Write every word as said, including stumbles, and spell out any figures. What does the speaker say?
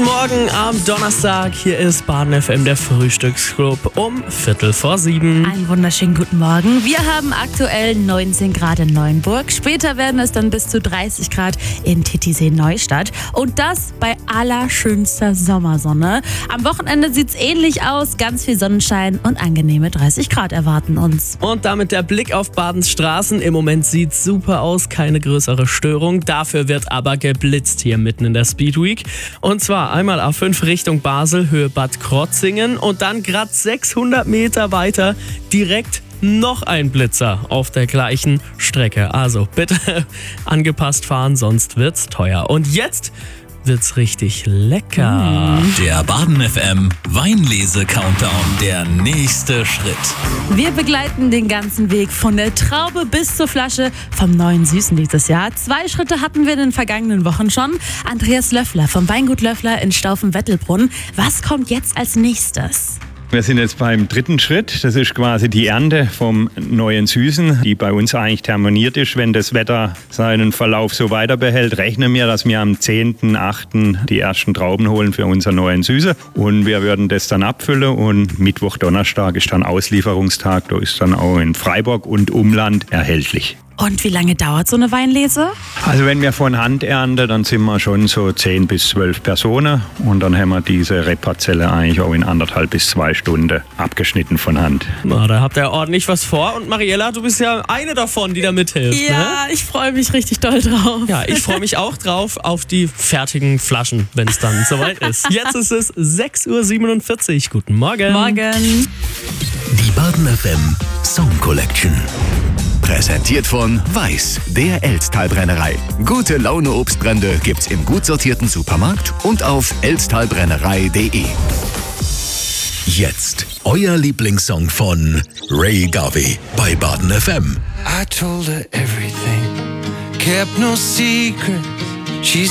Guten Morgen am Donnerstag. Hier ist Baden F M, der Frühstücksclub um Viertel vor sieben. Einen wunderschönen guten Morgen. Wir haben aktuell neunzehn Grad in Neuenburg. Später werden es dann bis zu dreißig Grad in Titisee-Neustadt. Und das bei allerschönster Sommersonne. Am Wochenende sieht es ähnlich aus. Ganz viel Sonnenschein und angenehme dreißig Grad erwarten uns. Und damit der Blick auf Badens Straßen. Im Moment sieht es super aus, keine größere Störung. Dafür wird aber geblitzt hier mitten in der Speedweek. Und zwar einmal A fünf Richtung Basel, Höhe Bad Krotzingen und dann gerade sechshundert Meter weiter direkt noch ein Blitzer auf der gleichen Strecke. Also bitte angepasst fahren, sonst wird's teuer. Und jetzt wird's richtig lecker. Der Baden F M Weinlese-Countdown, der nächste Schritt. Wir begleiten den ganzen Weg von der Traube bis zur Flasche vom neuen Süßen dieses Jahr. Zwei Schritte hatten wir in den vergangenen Wochen schon. Andreas Löffler vom Weingut Löffler in Staufen-Wettelbrunn. Was kommt jetzt als nächstes? Wir sind jetzt beim dritten Schritt. Das ist quasi die Ernte vom neuen Süßen, die bei uns eigentlich terminiert ist. Wenn das Wetter seinen Verlauf so weiter behält, rechnen wir, dass wir am zehnten achten die ersten Trauben holen für unseren neuen Süße. Und wir würden das dann abfüllen und Mittwoch, Donnerstag ist dann Auslieferungstag. Da ist dann auch in Freiburg und Umland erhältlich. Und wie lange dauert so eine Weinlese? Also wenn wir von Hand ernten, dann sind wir schon so zehn bis zwölf Personen und dann haben wir diese Rebparzelle eigentlich auch in anderthalb bis zwei Stunden abgeschnitten von Hand. Na, da habt ihr ordentlich was vor. Und Mariella, du bist ja eine davon, die da mithilft. Ja, ne? ich freue mich richtig doll drauf. Ja, ich freue mich auch drauf auf die fertigen Flaschen, wenn es dann soweit ist. Jetzt ist es sechs Uhr siebenundvierzig. Guten Morgen. Morgen. Die Baden F M Song Collection. Präsentiert von Weiß, der Elztal-Brennerei. Gute Laune Obstbrände gibt's im gut sortierten Supermarkt und auf elztalbrennerei punkt de. Jetzt euer Lieblingssong von Ray Garvey bei Baden F M. I told her everything, kept no secret. She